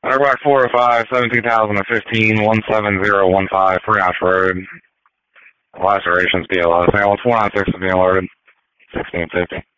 Airback 405, 17,015, 17015, Freon Road. Lacerations BLS. Now, 496 is being loaded. 1650.